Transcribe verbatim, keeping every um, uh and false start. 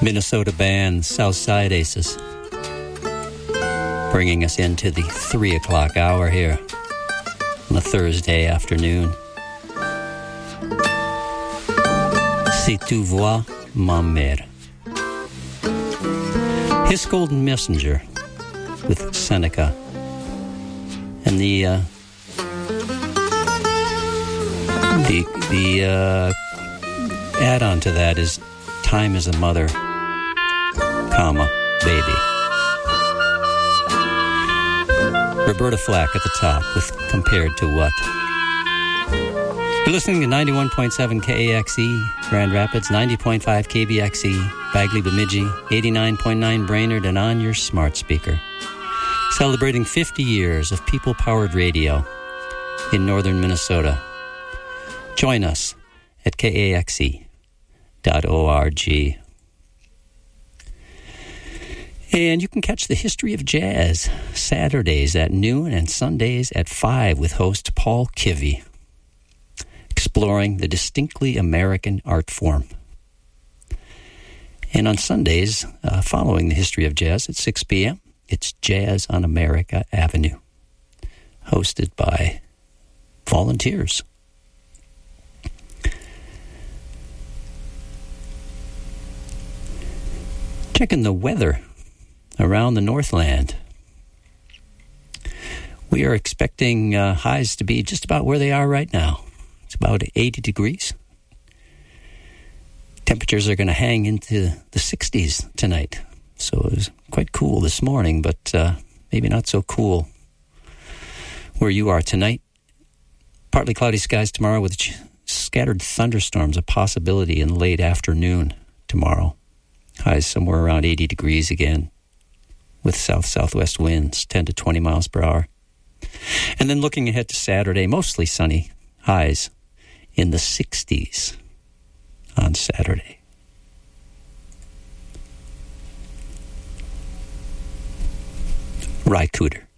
Minnesota band Southside Aces, bringing us into the three o'clock hour here on a Thursday afternoon. Si tu vois ma mère. His Golden Messenger with Seneca. And the uh, the the uh, add-on to that is Time is a Mother, comma, baby. Roberta Flack at the top with Compared to What. You're listening to ninety-one point seven K A X E, Grand Rapids, ninety point five K B X E, Bagley Bemidji, eighty-nine point nine Brainerd, and on your smart speaker. Celebrating fifty years of people-powered radio in northern Minnesota. Join us at K A X E dot org. And you can catch the History of Jazz Saturdays at noon and Sundays at five with host Paul Kivy, exploring the distinctly American art form. And on Sundays, uh, following the History of Jazz at six p.m., it's Jazz on America Avenue, hosted by volunteers. Checking the weather around the Northland. We are expecting uh, highs to be just about where they are right now. It's about eighty degrees. Temperatures are going to hang into the sixties tonight. So it was quite cool this morning, but uh, maybe not so cool where you are tonight. Partly cloudy skies tomorrow with scattered thunderstorms, a possibility in late afternoon tomorrow. Highs somewhere around eighty degrees again with south-southwest winds, ten to twenty miles per hour. And then looking ahead to Saturday, mostly sunny, highs in the sixties on Saturday. Ry Cooder.